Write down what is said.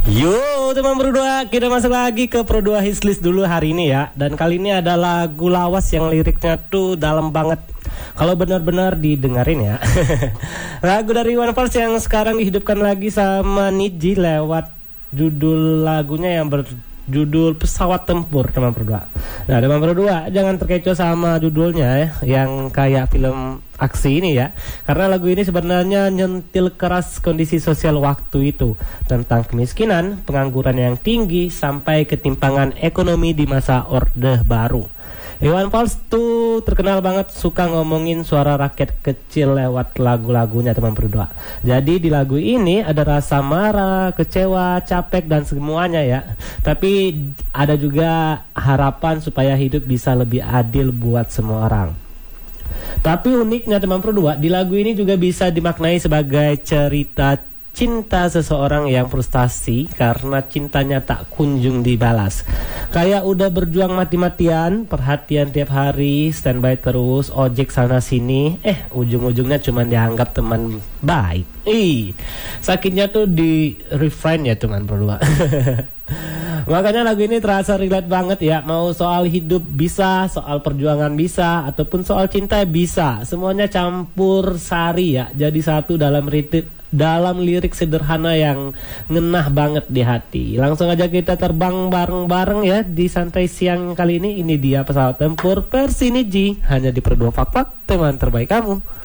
Yo teman berdua, kita masuk lagi ke Pro 2 Hislist dulu hari ini ya. Dan kali ini ada lagu lawas yang liriknya tuh dalam banget. Kalau benar-benar didengarin ya. Lagu dari Iwan Fals yang sekarang dihidupkan lagi sama Nidji lewat judul lagunya yang berjudul Pesawat Tempur, teman berdua. Nah teman berdua, jangan terkecoh sama judulnya ya, yang kayak film aksi ini ya. Karena lagu ini sebenarnya nyentil keras kondisi sosial waktu itu, tentang kemiskinan, pengangguran yang tinggi, sampai ketimpangan ekonomi di masa Orde Baru. Iwan Fals tuh terkenal banget suka ngomongin suara rakyat kecil lewat lagu-lagunya, teman berdua. Jadi di lagu ini ada rasa marah, kecewa, capek dan semuanya ya. Tapi ada juga harapan supaya hidup bisa lebih adil buat semua orang. Tapi uniknya teman berdua, di lagu ini juga bisa dimaknai sebagai cerita cinta seseorang yang frustasi karena cintanya tak kunjung dibalas. Kayak udah berjuang mati-matian, perhatian tiap hari, standby terus, ojek sana sini, ujung-ujungnya cuma dianggap teman baik. Sakitnya tuh di refrain ya teman berdua. Makanya lagu ini terasa relate banget ya. Mau soal hidup bisa, soal perjuangan bisa, ataupun soal cinta bisa. Semuanya campur sari ya, jadi satu dalam lirik sederhana yang ngenah banget di hati. Langsung aja kita terbang bareng-bareng ya di santai siang kali ini. Ini dia Pesawat Tempur versi Nidji, hanya di Pro 2 Fak Fak, teman terbaik kamu.